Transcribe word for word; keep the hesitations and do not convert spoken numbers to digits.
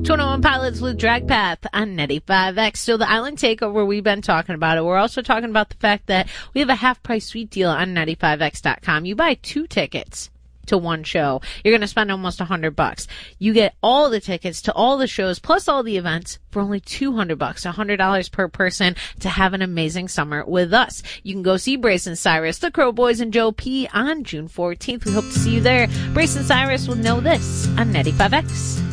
twenty-one Pilots with Drag Path on ninety-five X. Still the Island Takeover. We've been talking about it. We're also talking about the fact that we have a half-price sweet deal on ninety-five X dot com. You buy two tickets to one show, you're going to spend almost a hundred bucks. You get all the tickets to all the shows plus all the events for only two hundred bucks, a hundred dollars per person to have an amazing summer with us. You can go see Brace and Cyrus, the Crow Boys, and Joe P on June fourteenth. We hope to see you there. Brace and Cyrus will know this on ninety-five X.